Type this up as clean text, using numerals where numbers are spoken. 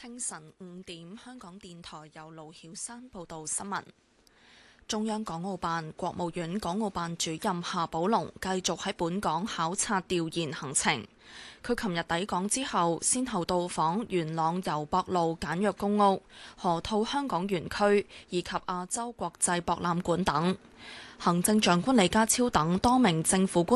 清晨5點，香港電台由盧曉山報道新聞。中央港澳辦、國務院港澳辦主任夏寶龍繼續喺本港考察調研行程。佢琴日抵港之後，先後到訪元朗攸壆路簡約公屋、河套香港園區以及亞洲國際博覽館等。行政長官李家超等多名政府官